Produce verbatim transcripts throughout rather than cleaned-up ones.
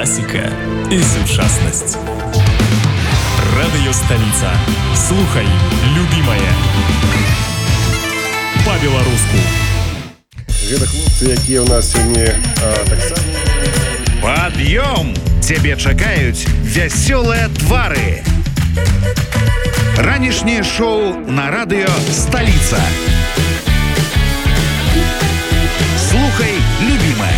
класіка і сучаснасць. Радыёсталіца. Слухай, любімае. Па-беларуску. Гэта хлопцы, якія ў нас сёння таксама. Пад'ём! Цябе чакаюць вясёлыя твары. Ранішняе шоу на радыё «Сталіца». Слухай, любімае.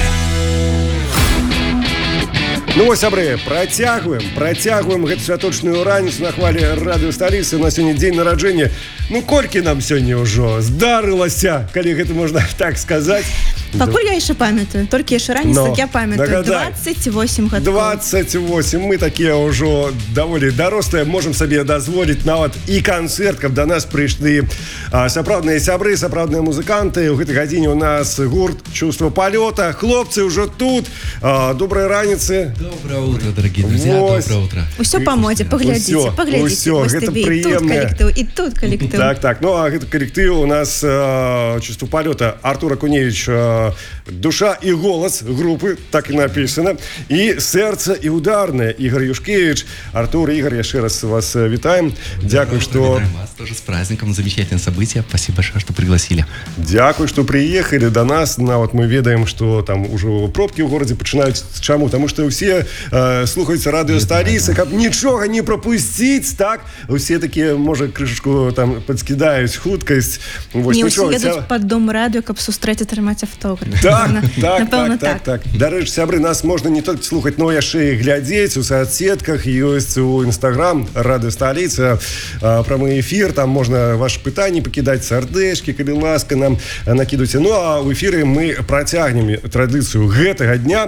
Ну вось, сябры, працягваем, працягваем гэту святочную раніцу на хвале радыё «Сталіца». У нас сёння дзень нараджэння. Ну, колькі нам сёння ўжо здарылася, калі гэта можна так сказаць. Пакуль я яшчэ памятаю, толькі яшчэ раніца, Но, так я памятаю, нагадай, двадцать восемь гадоў. двадцать восемь. Мы такія ўжо даволі дарослыя, можам сабе дазволіць нават і канцэрт, каб да нас прыйшлі а, сапраўдныя сябры, сапраўдныя музыканты. У гэтай гадзіне у нас гурт «Чувство полета». Хлопцы ўжо тут. А, добрай раніцы. Доброе утро, дорогие друзья. Вось. Доброе утро. Усё па модзе, паглядзіце, Усё, паглядзіце. усё, Вось гэта табе і тут прыемна. калектыў, і тут калектыў. Так, так. Ну, а гэта калектыў у нас э, «Чувство полета». Артур Акуневич, э, душа и голос группы, так и написано. И сердце и ударное. Игорь Юшкевич. Артур, Игорь, еще раз вас витаем. Дякую, что... Вас тоже с праздником. Замечательное событие. Спасибо большое, что пригласили. Дякую, что приехали до нас. Ну, вот мы ведаем, что там уже пробки в городе начинаются. Чему? Потому что все э, слухаются радио «Сталіца», как ничего не пропустить, так? Все такие, может, крышечку там подскидают, хуткость. Вот, не усе едут под дом радио, как сустрэць атрымаць автограф. Так, так, Напэўна, так, так, так. Дарэчы, сябры, нас можна не толькі слухаць, но яшчэ і глядзець у соцсетках, ёсць у Інстаграм радыё «Сталіца», прамы эфір, там можна ваши пытанні пакідаць, сардэчкі, калі ласка, нам накідуйце. Ну, а ў эфіры мы працягнем традыцыю гэтага дня,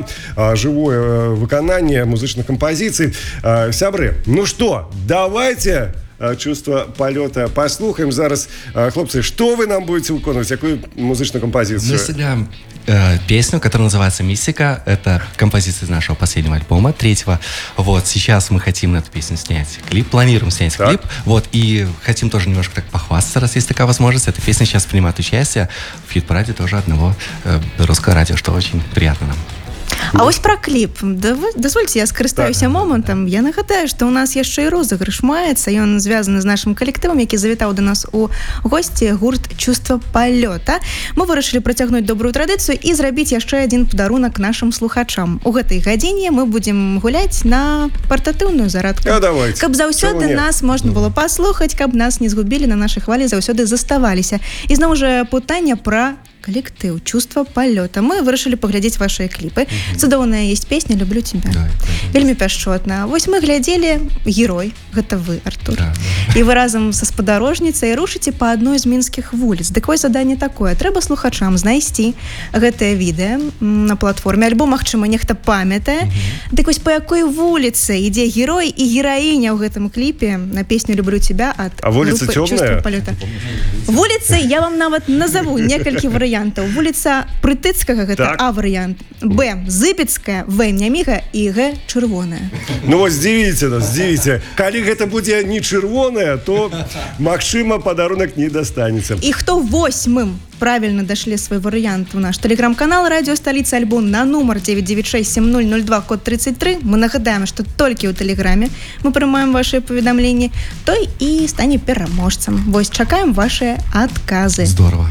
жывое выкананне музычных кампазіцый. Сябры, ну што, давайте... «Чувство полета» послухаем зараз. Хлопцы, что вы нам будете выконывать? Какую музычную композицию? Мы сыграем э, песню, которая называется «Мистика». Это композиция из нашего последнего альбома, третьего. Вот, сейчас мы хотим на эту песню снять клип, планируем снять так. клип. Вот, и хотим тоже немножко так похвастаться, раз есть такая возможность. Эта песня сейчас принимает участие в хит-параде тоже одного э, русского радио, что очень приятно нам. А вось пра кліп. Дазвольце, я скарыстаюся момантам. Я нагадаю, што ў нас яшчэ і розыгрыш маецца. Ён звязаны з нашым калектывам, які завітаў да нас у госці, гурт «Чувство полета». Мы вырашылі працягнуць добрую традыцыю і зрабіць яшчэ адзін падарунак нашым слухачам. У гэтай гадзіне мы будзем гуляць на партатыўную зарадку. А, давайте. Каб заўсёды нас можна было паслухаць, каб нас не згубілі, на нашай хвалі заўсёды заставаліся. І зноў жа пытанне пра коллектив «Чувство полета». Мы вырашылі паглядзець ваши кліпы. Mm-hmm. Цудоўная есть песня «Люблю тебя». Да, вельмі пяшчотна. Вось мы глядзелі герой, гэта вы, Артур. Да, да. І вы разам са спадарожніцай рушыце па адной з мінскіх вуліц. Дык вось заданне такое. Трэба слухачам знайсці гэтае відэа на платформе. Альбо, магчыма, нехта памятае. Mm-hmm. Дык вось па якой вуліцы ідзе герой і гераіня ў гэтым кліпе на песню «Люблю тебя» ад а вуліца групы «Чувство полета». Вуліцы я вам нават назову некалькі варыянтаў. Вуліца Прытыцкага, гэта так. А варыянт. Б. Зыбецкая, В. Няміга і Г. Чырвоная. Ну вот здзівіце нас, здзівіце. Калі гэта будзе не чырвоная, то, магчыма, падарунак не дастанецца. І хто восьмым правильно дошли свой вариант в наш телеграм-канал «Радио Столица», альбом на номер девять девять шесть семь ноль ноль два, код тридцать три. Мы нагадаем, что только у телеграме мы приймаем ваши поведомления, то и станет переможцем. Вось чакаем ваши отказы. Здорово.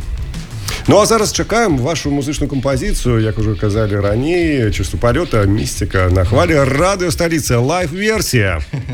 Ну а зараз чакаем вашу музычную композицию, як уже казали ранее, «Чувство полета», «Мистика» на хвале радио «Столица», лайв-версия.